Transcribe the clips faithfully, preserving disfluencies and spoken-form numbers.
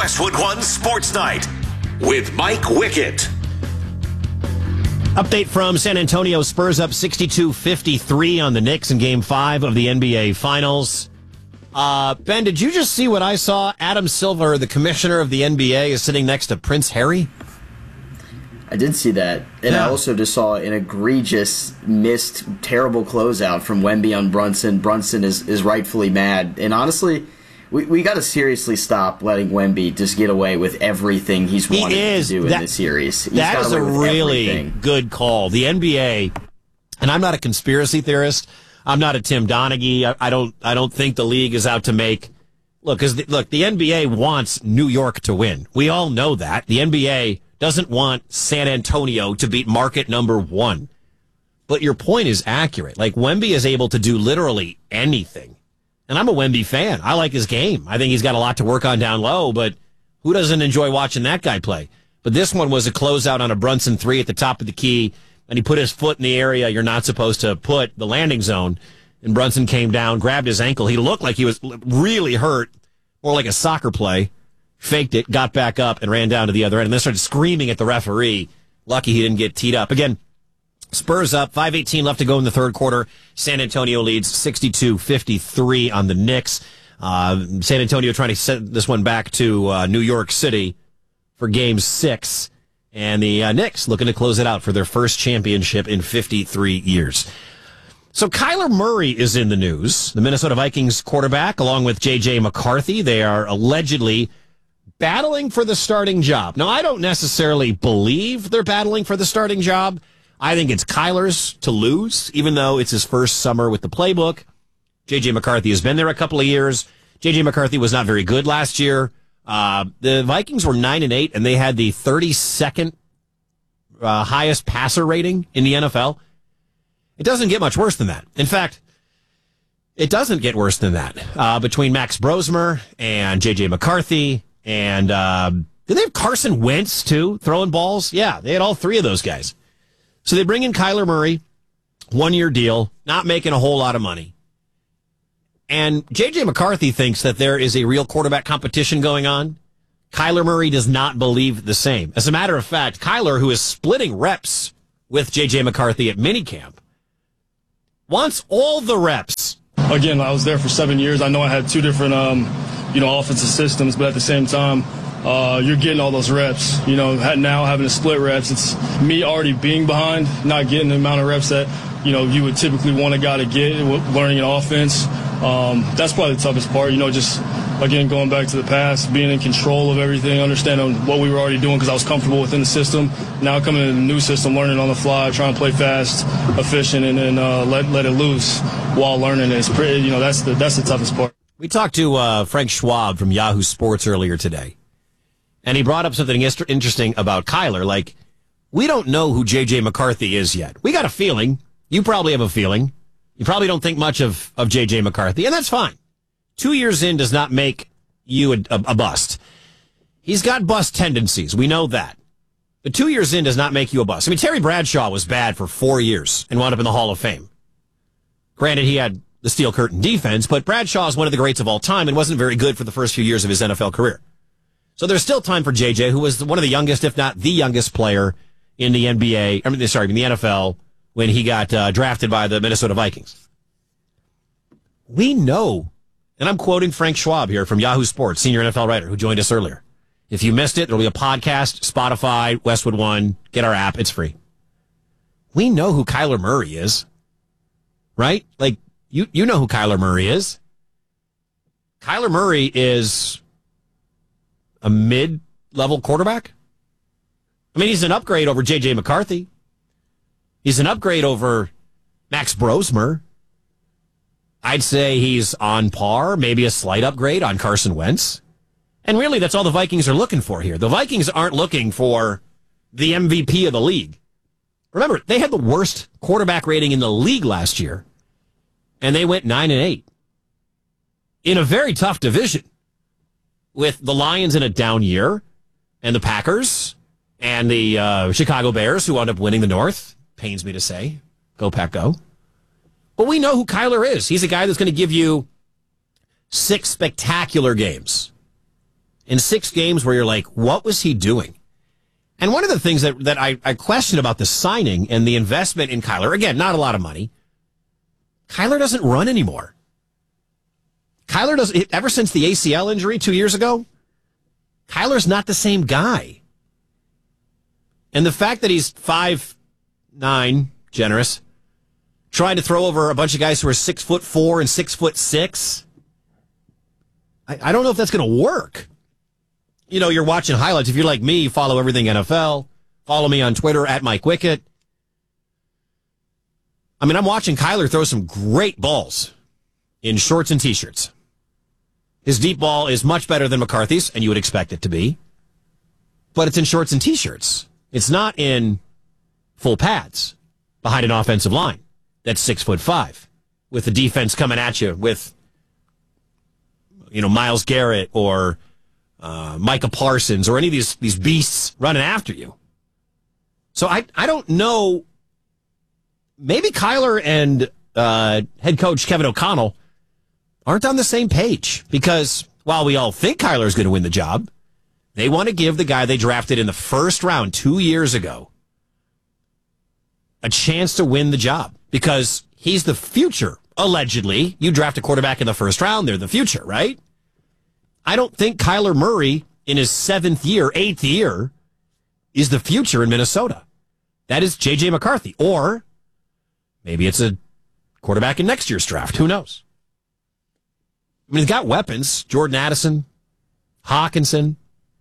Westwood One Sports Night with Mike Wickett. Update from San Antonio. Spurs up sixty-two fifty-three on the Knicks in Game five of the N B A Finals. Uh, Ben, did you just see what I saw? Adam Silver, the commissioner of the N B A, is sitting next to Prince Harry. I did see that. And yeah. I also just saw an egregious, missed, terrible closeout from Wemby on Brunson. Brunson is, is rightfully mad. And honestly, we, we got to seriously stop letting Wemby just get away with everything he's he wanted is, to do that, in this series. He's that got is a away with really everything. good call. The N B A, and I'm not a conspiracy theorist. I'm not a Tim Donaghy. I, I don't. I don't think the league is out to make. Look, because look, the N B A wants New York to win. We all know that. The N B A doesn't want San Antonio to beat market number one. But your point is accurate. Like, Wemby is able to do literally anything. And I'm a Wemby fan. I like his game. I think he's got a lot to work on down low, but who doesn't enjoy watching that guy play? But this one was a closeout on a Brunson three at the top of the key, and he put his foot in the area you're not supposed to put, the landing zone, and Brunson came down, grabbed his ankle. He looked like he was really hurt, more like a soccer play, faked it, got back up, and ran down to the other end, and then started screaming at the referee. Lucky he didn't get teed up. Again, Spurs up, five eighteen left to go in the third quarter. San Antonio leads sixty-two fifty-three on the Knicks. Uh, San Antonio trying to send this one back to uh, New York City for game six. And the uh, Knicks looking to close it out for their first championship in fifty-three years. So Kyler Murray is in the news. The Minnesota Vikings quarterback, along with J J McCarthy, they are allegedly battling for the starting job. Now, I don't necessarily believe they're battling for the starting job. I think it's Kyler's to lose, even though it's his first summer with the playbook. J J McCarthy has been there a couple of years. J J McCarthy was not very good last year. Uh, the Vikings were nine and eight, and they had the thirty-second uh, highest passer rating in the N F L. It doesn't get much worse than that. In fact, it doesn't get worse than that. Uh, between Max Brosmer and J J McCarthy, and uh, did they have Carson Wentz, too, throwing balls? Yeah, they had all three of those guys. So they bring in Kyler Murray, one-year deal, not making a whole lot of money. And J J McCarthy thinks that there is a real quarterback competition going on. Kyler Murray does not believe the same. As a matter of fact, Kyler, who is splitting reps with J J McCarthy at minicamp, wants all the reps. Again, I was there for seven years. I know I had two different, um, you know, offensive systems, but at the same time, uh, you're getting all those reps. You know, now having to split reps, it's me already being behind, not getting the amount of reps that, you know, you would typically want a guy to get learning an offense. Um, that's probably the toughest part, you know, just, again, going back to the past, being in control of everything, understanding what we were already doing because I was comfortable within the system. Now coming into the new system, learning on the fly, trying to play fast, efficient, and then uh, let let it loose while learning. It's pretty, you know, that's the that's the toughest part. We talked to uh, Frank Schwab from Yahoo Sports earlier today, and he brought up something interesting about Kyler. Like, we don't know who J J McCarthy is yet. We got a feeling. You probably have a feeling. You probably don't think much of, of J J McCarthy, and that's fine. Two years in does not make you a, a, a bust. He's got bust tendencies. We know that. But two years in does not make you a bust. I mean, Terry Bradshaw was bad for four years and wound up in the Hall of Fame. Granted, he had the steel curtain defense, but Bradshaw is one of the greats of all time and wasn't very good for the first few years of his N F L career. So there's still time for J J, who was one of the youngest, if not the youngest player in the N B A, I mean, sorry, in the N F L when he got uh, drafted by the Minnesota Vikings. We know, and I'm quoting Frank Schwab here from Yahoo Sports, senior N F L writer who joined us earlier. If you missed it, there'll be a podcast, Spotify, Westwood One. Get our app. It's free. We know who Kyler Murray is, right? Like, you, you know who Kyler Murray is. Kyler Murray is a mid-level quarterback. I mean, he's an upgrade over J J McCarthy. He's an upgrade over Max Brosmer. I'd say he's on par, maybe a slight upgrade on Carson Wentz. And really, that's all the Vikings are looking for here. The Vikings aren't looking for the M V P of the league. Remember, they had the worst quarterback rating in the league last year, and they went nine and eight in a very tough division with the Lions in a down year and the Packers and the uh, Chicago Bears, who wound up winning the North. Pains me to say. Go, Pack, go. But we know who Kyler is. He's a guy that's going to give you six spectacular games in six games where you're like, what was he doing? And one of the things that, that I, I question about the signing and the investment in Kyler, again, not a lot of money. Kyler doesn't run anymore. Kyler does ever since the A C L injury two years ago, Kyler's not the same guy. And the fact that he's five nine, generous, trying to throw over a bunch of guys who are six foot four and six foot six, I, I don't know if that's going to work. You know, you're watching highlights. If you're like me, you follow everything N F L. Follow me on Twitter at Mike Wickett. I mean, I'm watching Kyler throw some great balls in shorts and T-shirts. His deep ball is much better than McCarthy's, and you would expect it to be. But it's in shorts and T-shirts. It's not in full pads behind an offensive line that's six foot five with the defense coming at you with, you know, Myles Garrett or uh, Micah Parsons or any of these, these beasts running after you. So I, I don't know. Maybe Kyler and uh, head coach Kevin O'Connell aren't on the same page because while we all think Kyler's going to win the job, they want to give the guy they drafted in the first round two years ago a chance to win the job because he's the future, allegedly. You draft a quarterback in the first round, they're the future, right? I don't think Kyler Murray in his seventh year, eighth year, is the future in Minnesota. That is J J McCarthy. Or maybe it's a quarterback in next year's draft. Who knows? I mean, he's got weapons. Jordan Addison, Hawkinson.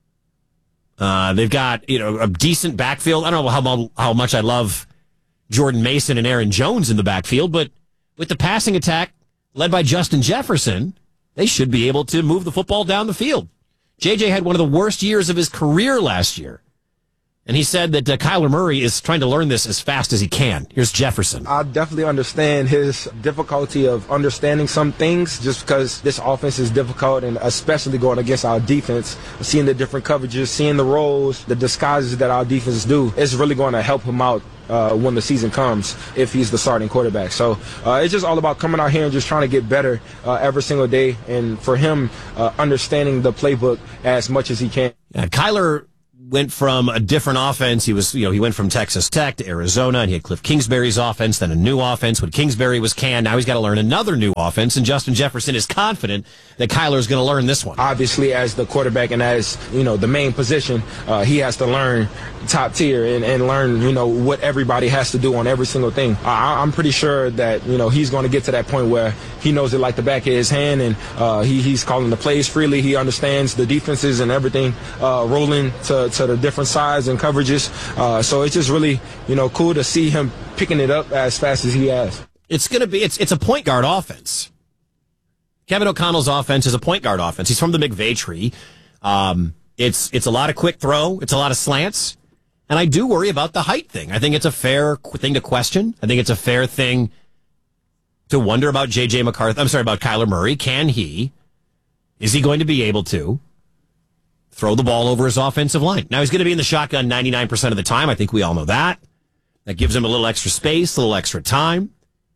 Uh, they've got, you know, a decent backfield. I don't know how, how much I love Jordan Mason and Aaron Jones in the backfield, but with the passing attack led by Justin Jefferson, they should be able to move the football down the field. J J had one of the worst years of his career last year. And he said that uh, Kyler Murray is trying to learn this as fast as he can. Here's Jefferson. I definitely understand his difficulty of understanding some things just because this offense is difficult, and especially going against our defense, seeing the different coverages, seeing the roles, the disguises that our defense do, it's really going to help him out uh, when the season comes if he's the starting quarterback. So uh, it's just all about coming out here and just trying to get better uh, every single day, and for him uh, understanding the playbook as much as he can. Yeah, Kyler went from a different offense. He was, you know, he went from Texas Tech to Arizona, and he had Cliff Kingsbury's offense, then a new offense when Kingsbury was canned. Now he's got to learn another new offense, and Justin Jefferson is confident that Kyler's going to learn this one. Obviously, as the quarterback and as, you know, the main position, uh, he has to learn top tier and, and learn, you know, what everybody has to do on every single thing. I, I'm pretty sure that, you know, he's going to get to that point where he knows it like the back of his hand, and uh, he, he's calling the plays freely. He understands the defenses and everything uh, rolling to, to the different sides and coverages. Uh, so it's just really, you know, cool to see him picking it up as fast as he has. It's going to be, it's, it's a point guard offense. Kevin O'Connell's offense is a point guard offense. He's from the McVay tree. Um, it's, it's a lot of quick throw. It's a lot of slants. And I do worry about the height thing. I think it's a fair thing to question. I think it's a fair thing to wonder about J J McCarthy. I'm sorry, about Kyler Murray. Can he, is he going to be able to throw the ball over his offensive line? Now, he's going to be in the shotgun ninety-nine percent of the time. I think we all know that. That gives him a little extra space, a little extra time.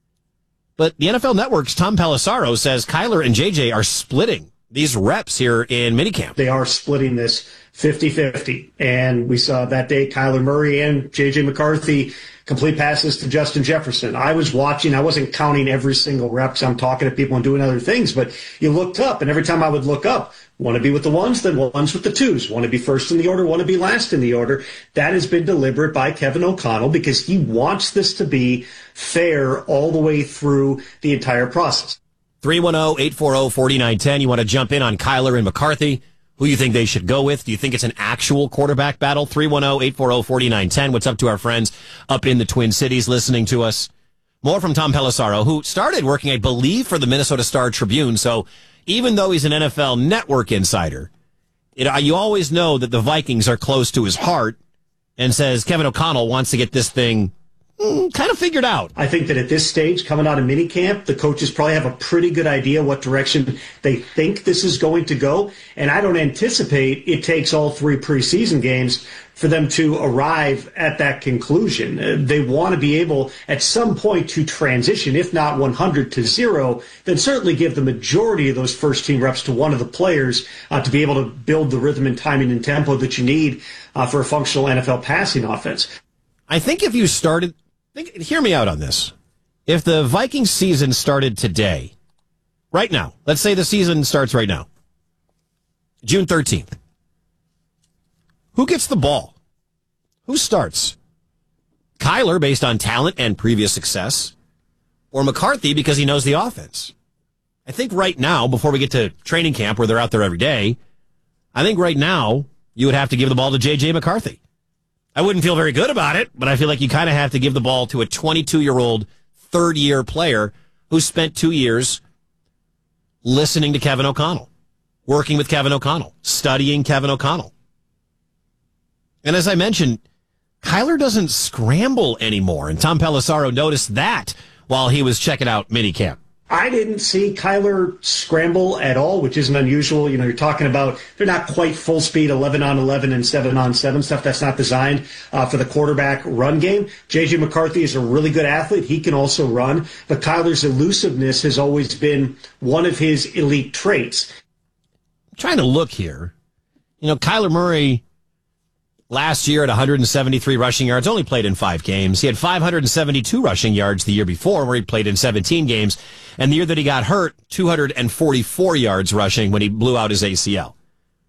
But the N F L Network's Tom Pelissaro says Kyler and J J are splitting these reps here in minicamp. They are splitting this fifty-fifty. And we saw that day Kyler Murray and J J McCarthy complete passes to Justin Jefferson. I was watching. I wasn't counting every single rep because I'm talking to people and doing other things. But you looked up, and every time I would look up, want to be with the ones, then ones with the twos. Want to be first in the order, want to be last in the order. That has been deliberate by Kevin O'Connell because he wants this to be fair all the way through the entire process. three one zero, eight four zero, four nine one zero. You want to jump in on Kyler and McCarthy? Who you think they should go with? Do you think it's an actual quarterback battle? three one zero, eight four zero, four nine one zero. What's up to our friends up in the Twin Cities listening to us? More from Tom Pelissaro, who started working, I believe, for the Minnesota Star Tribune. So even though he's an N F L Network insider, it, you always know that the Vikings are close to his heart, and says Kevin O'Connell wants to get this thing mm, kind of figured out. I think that at this stage, coming out of minicamp, the coaches probably have a pretty good idea what direction they think this is going to go. And I don't anticipate it takes all three preseason games for them to arrive at that conclusion. Uh, they want to be able at some point to transition, if not one hundred to zero, then certainly give the majority of those first team reps to one of the players uh, to be able to build the rhythm and timing and tempo that you need uh, for a functional N F L passing offense. I think if you started, think, hear me out on this. If the Vikings season started today, right now, let's say the season starts right now, June thirteenth, who gets the ball? Who starts? Kyler, based on talent and previous success, or McCarthy because he knows the offense? I think right now, before we get to training camp where they're out there every day, I think right now you would have to give the ball to J J. McCarthy. I wouldn't feel very good about it, but I feel like you kind of have to give the ball to a twenty-two-year-old third-year player who spent two years listening to Kevin O'Connell, working with Kevin O'Connell, studying Kevin O'Connell. And as I mentioned, Kyler doesn't scramble anymore, and Tom Pelissaro noticed that while he was checking out minicamp. I didn't see Kyler scramble at all, which isn't unusual. You know, you're talking about they're not quite full speed eleven on eleven and seven on seven stuff. That's not designed uh, for the quarterback run game. J J. McCarthy is a really good athlete. He can also run, but Kyler's elusiveness has always been one of his elite traits. I'm trying to look here. You know, Kyler Murray last year at one hundred seventy-three rushing yards, only played in five games. He had five hundred seventy-two rushing yards the year before, where he played in seventeen games. And the year that he got hurt, two hundred forty-four yards rushing when he blew out his A C L.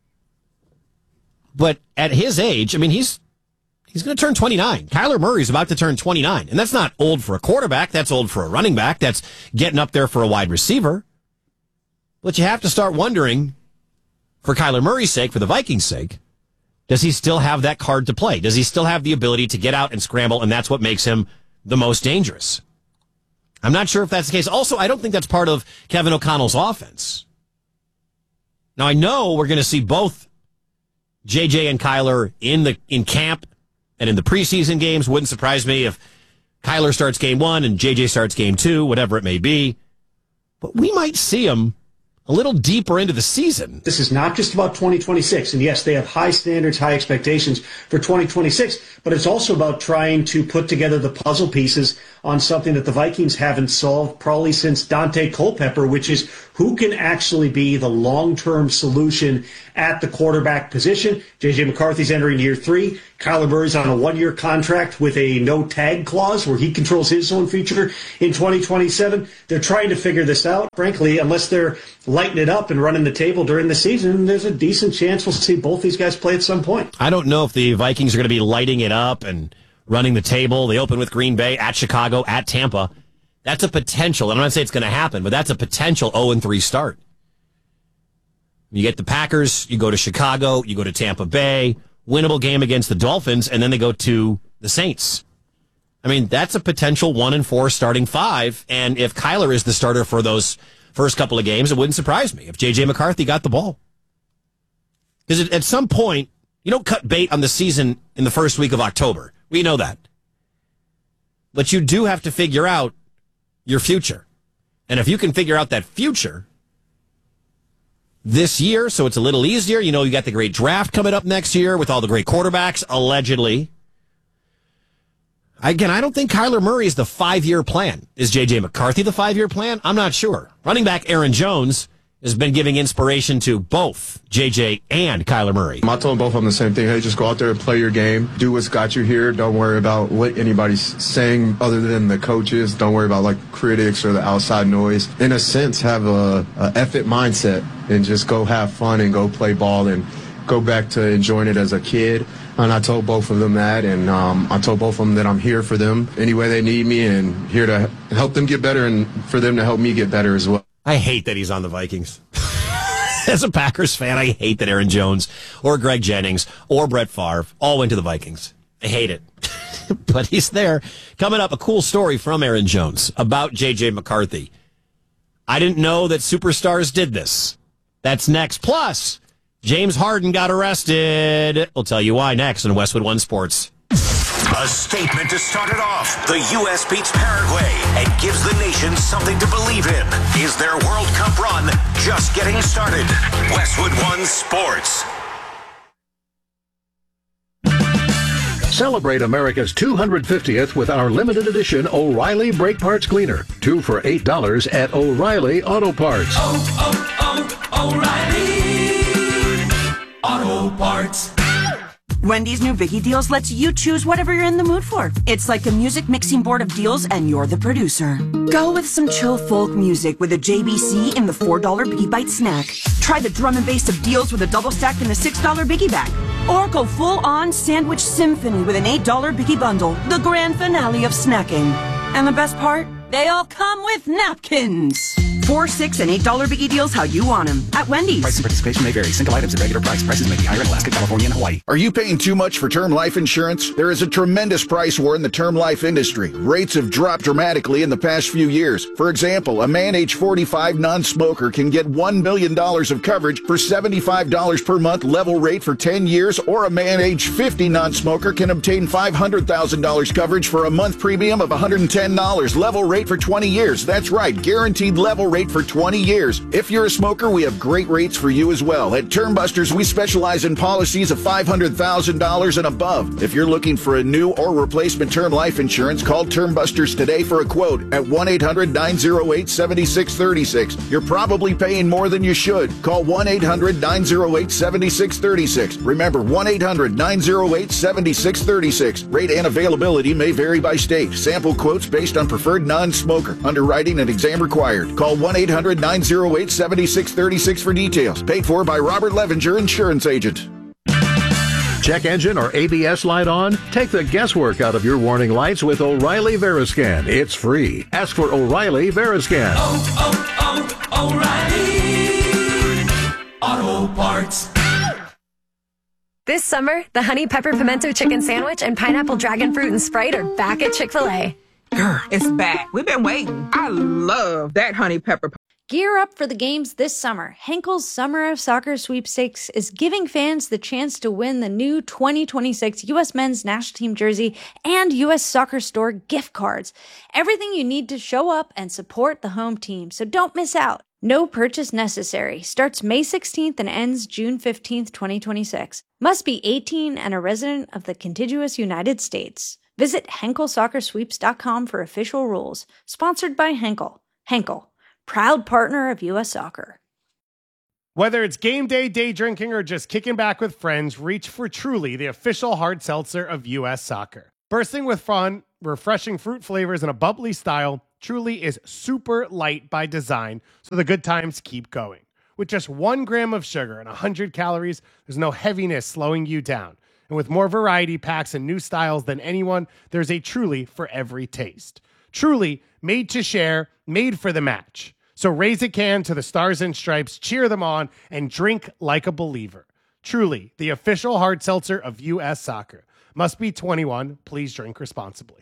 But at his age, I mean, he's he's going to turn twenty-nine. Kyler Murray's about to turn twenty-nine. And that's not old for a quarterback. That's old for a running back. That's getting up there for a wide receiver. But you have to start wondering, for Kyler Murray's sake, for the Vikings' sake, does he still have that card to play? Does he still have the ability to get out and scramble, and that's what makes him the most dangerous? I'm not sure if that's the case. Also, I don't think that's part of Kevin O'Connell's offense. Now, I know we're going to see both J J and Kyler in the in camp and in the preseason games. Wouldn't surprise me if Kyler starts game one and J J starts game two, whatever it may be. But we might see him a little deeper into the season. This is not just about twenty twenty-six. And yes, they have high standards, high expectations for twenty twenty-six, but it's also about trying to put together the puzzle pieces on something that the Vikings haven't solved probably since Dante Culpepper, which is who can actually be the long-term solution at the quarterback position. J J. McCarthy's entering year three. Kyler Murray's on a one-year contract with a no-tag clause where he controls his own future in twenty twenty-seven. They're trying to figure this out. Frankly, unless they're lighting it up and running the table during the season, there's a decent chance we'll see both these guys play at some point. I don't know if the Vikings are going to be lighting it up and running the table. They open with Green Bay, at Chicago, at Tampa. That's a potential. I'm not saying it's going to happen, but that's a potential oh and three start. You get the Packers, you go to Chicago, you go to Tampa Bay, winnable game against the Dolphins, and then they go to the Saints. I mean, that's a potential one and four starting five, and if Kyler is the starter for those first couple of games, it wouldn't surprise me if J J. McCarthy got the ball. Because at some point, you don't cut bait on the season in the first week of October. We know that. But you do have to figure out your future. And if you can figure out that future this year, so it's a little easier, you know, you got the great draft coming up next year with all the great quarterbacks, allegedly. Again, I don't think Kyler Murray is the five-year plan. Is J J. McCarthy the five-year plan? I'm not sure. Running back Aaron Jones has been giving inspiration to both J J and Kyler Murray. I told both of them the same thing. Hey, just go out there and play your game. Do what's got you here. Don't worry about what anybody's saying other than the coaches. Don't worry about, like, critics or the outside noise. In a sense, have a, a F it mindset and just go have fun and go play ball and go back to enjoying it as a kid. And I told both of them that, and um, I told both of them that I'm here for them any way they need me and here to help them get better and for them to help me get better as well. I hate that he's on the Vikings. As a Packers fan, I hate that Aaron Jones or Greg Jennings or Brett Favre all went to the Vikings. I hate it. But he's there. Coming up, a cool story from Aaron Jones about J J. McCarthy. I didn't know that superstars did this. That's next. Plus, James Harden got arrested. We'll tell you why next on Westwood One Sports. A statement to start it off. The U S beats Paraguay and gives the nation something to believe in. Is their World Cup run just getting started? Westwood One Sports. Celebrate America's two hundred fiftieth with our limited edition O'Reilly Brake Parts Cleaner. Two for eight dollars at O'Reilly Auto Parts. Oh, oh, oh, O'Reilly Auto Parts. Wendy's new Biggie Deals lets you choose whatever you're in the mood for. It's like a music mixing board of deals, and you're the producer. Go with some chill folk music with a J B C in the four dollar Biggie Bite snack. Try the drum and bass of deals with a double stack in the six dollar Biggie Bag. Or go full-on sandwich symphony with an eight dollar Biggie Bundle, the grand finale of snacking. And the best part? They all come with napkins. Four, six, and eight dollar Biggie Deals how you want them at Wendy's. Price and participation may vary. Single items at regular price. Prices may be higher in Alaska, California, and Hawaii. Are you paying too much for term life insurance? There is a tremendous price war in the term life industry. Rates have dropped dramatically in the past few years. For example, a man age forty-five non-smoker can get one million dollars of coverage for seventy-five dollars per month level rate for ten years, or a man age fifty non-smoker can obtain five hundred thousand dollars coverage for a month premium of one hundred ten dollars level rate for twenty years. That's right, guaranteed level rate for twenty years. If you're a smoker, we have great rates for you as well. At Termbusters, we specialize in policies of five hundred thousand dollars and above. If you're looking for a new or replacement term life insurance, call Termbusters today for a quote at one eight hundred nine oh eight seven six three six. You're probably paying more than you should. Call one eight hundred nine oh eight seven six three six. Remember, one eight hundred nine oh eight seven six three six. Rate and availability may vary by state. Sample quotes based on preferred non-smoker. Underwriting and exam required. Call one eight hundred nine oh eight seven six three six for details. Paid for by Robert Levinger, insurance agent. Check engine or A B S light on? Take the guesswork out of your warning lights with O'Reilly Veriscan. It's free. Ask for O'Reilly Veriscan. Oh, oh, oh, O'Reilly Auto Parts. This summer, the Honey Pepper Pimento Chicken Sandwich and Pineapple Dragon Fruit and Sprite are back at Chick-fil-A. Girl, it's back. We've been waiting. I love that Honey Pepper. Gear up for the games this summer. Henkel's Summer of Soccer Sweepstakes is giving fans the chance to win the new twenty twenty-six U S Men's National Team jersey and U S Soccer Store gift cards. Everything you need to show up and support the home team, so don't miss out. No purchase necessary. Starts May sixteenth and ends June fifteenth, twenty twenty-six. Must be eighteen and a resident of the contiguous United States. Visit Henkel Soccer Sweeps dot com for official rules. Sponsored by Henkel. Henkel, proud partner of U S Soccer. Whether it's game day, day drinking, or just kicking back with friends, reach for Truly, the official hard seltzer of U S Soccer. Bursting with fun, refreshing fruit flavors, and a bubbly style, Truly is super light by design, so the good times keep going. With just one gram of sugar and one hundred calories, there's no heaviness slowing you down. And with more variety packs and new styles than anyone, there's a Truly for every taste. Truly, made to share, made for the match. So raise a can to the Stars and Stripes, cheer them on, and drink like a believer. Truly, the official hard seltzer of U S Soccer. Must be twenty-one. Please drink responsibly.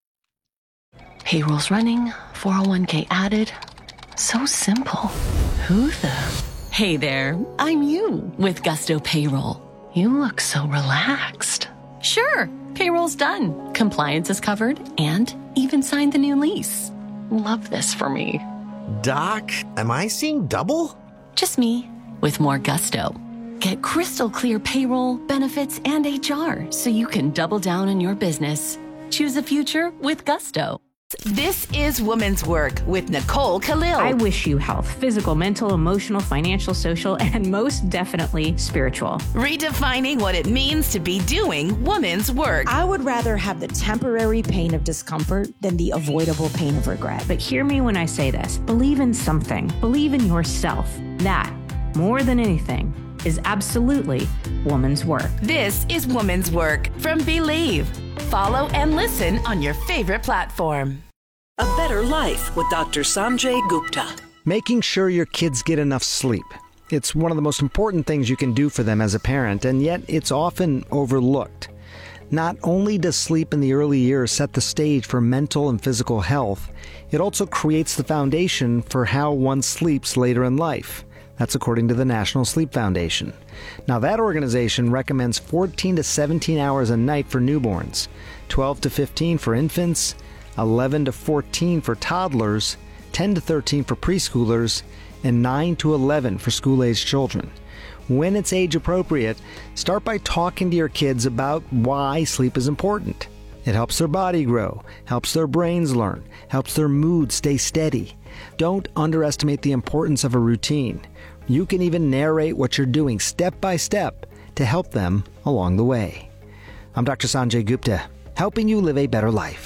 Payroll's running, four oh one k added. So simple. Who the? Hey there, I'm you with Gusto Payroll. You look so relaxed. Sure, payroll's done. Compliance is covered and even signed the new lease. Love this for me. Doc, am I seeing double? Just me with more gusto. Get crystal clear payroll, benefits, and H R so you can double down on your business. Choose a future with Gusto. This is Woman's Work with Nicole Khalil. I wish you health, physical, mental, emotional, financial, social, and most definitely spiritual. Redefining what it means to be doing woman's work. I would rather have the temporary pain of discomfort than the avoidable pain of regret. But hear me when I say this. Believe in something. Believe in yourself. That, more than anything, is absolutely woman's work. This is Woman's Work from Believe. Follow and listen on your favorite platform. A Better Life with Doctor Sanjay Gupta. Making sure your kids get enough sleep. It's one of the most important things you can do for them as a parent, and yet it's often overlooked. Not only does sleep in the early years set the stage for mental and physical health, it also creates the foundation for how one sleeps later in life. That's according to the National Sleep Foundation. Now, that organization recommends fourteen to seventeen hours a night for newborns, twelve to fifteen for infants, eleven to fourteen for toddlers, ten to thirteen for preschoolers, and nine to eleven for school-aged children. When it's age appropriate, start by talking to your kids about why sleep is important. It helps their body grow, helps their brains learn, helps their mood stay steady. Don't underestimate the importance of a routine. You can even narrate what you're doing step by step to help them along the way. I'm Doctor Sanjay Gupta, helping you live a better life.